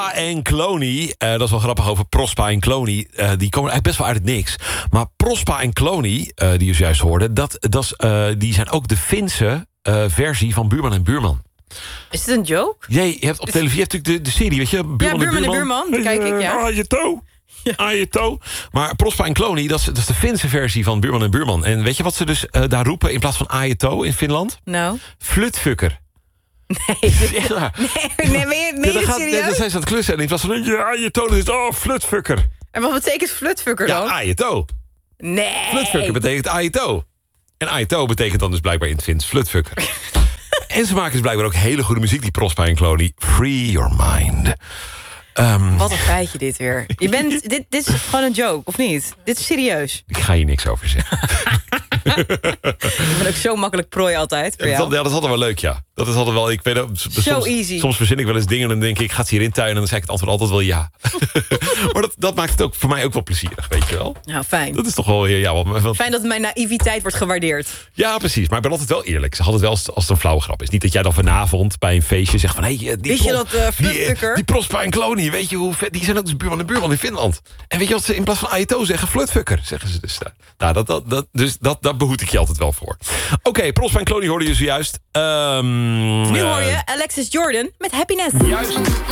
Prospa en Cloney, dat is wel grappig over Prospa en Cloney. Die komen eigenlijk best wel uit het niks. Maar Prospa en Cloney, die je juist hoorde... die zijn ook de Finse versie van Buurman en Buurman. Is dit een joke? Je hebt op televisie natuurlijk de serie, weet je? Buurman en Buurman. Kijk ik, ja. Ajeto. Maar Prospa en Cloney, dat is de Finse versie van Buurman en Buurman. En weet je wat ze dus daar roepen in plaats van Ajeto in Finland? Nou? Flutfucker. Nee, ben je serieus? Dan zijn ze aan het klussen en in plaats van Ajeto, dan is het flutfucker. En wat betekent flutfucker dan? Ja, Ajeto. Nee. Flutfucker betekent Ajeto. En Ajeto betekent dan dus blijkbaar in het Fins flutfucker. En ze maken dus blijkbaar ook hele goede muziek, die Prospa en Cloney. Free your mind. Wat een feitje dit weer. Dit is gewoon een joke, of niet? Dit is serieus. Ik ga hier niks over zeggen. Ik ben ook zo makkelijk prooi altijd. Ja, dat is altijd wel leuk, ja. Dat is altijd wel, ik weet dat, easy. Soms verzin ik wel eens dingen en dan denk ik ga het hierin tuinen en dan zeg ik het antwoord altijd wel ja. Maar dat maakt het ook voor mij ook wel plezierig, weet je wel. Nou, fijn. Dat is toch wel, ja. Fijn dat mijn naïviteit wordt gewaardeerd. Ja, precies. Maar ik ben altijd wel eerlijk. Ze hadden het wel als het een flauwe grap is. Niet dat jij dan vanavond bij een feestje zegt van... Weet je dat flutfucker? Die Prospa en Cloney, weet je hoe vet... Die zijn ook dus buurman en buurman in Finland. En weet je wat ze in plaats van Ajeto zeggen? Flutfucker, zeggen ze dus. Nou, dat behoed ik je altijd wel voor. Oké, Prospa en Cloney hoorden je zojuist. Nu hoor je Alexis Jordan met Happiness. Juist.